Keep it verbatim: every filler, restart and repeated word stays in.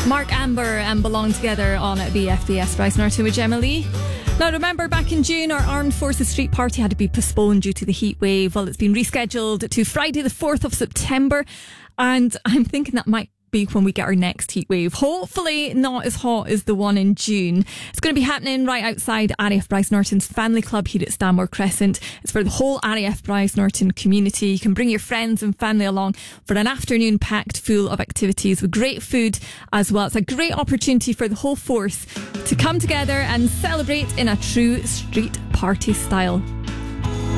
Mark Amber and Belong Together on B F B S Bryce Norton with Gemma Lee. Now remember, back in June our Armed Forces Street Party had to be postponed due to the heat wave. Well, it's been rescheduled to Friday the fourth of September, and I'm thinking that might be when we get our next heat wave. Hopefully not as hot as the one in June. It's going to be happening right outside R A F Bryce Norton's family club here at Stanmore Crescent. It's for the whole R A F Bryce Norton community. You can bring your friends and family along for an afternoon packed full of activities with great food as well. It's a great opportunity for the whole force to come together and celebrate in a true street party style.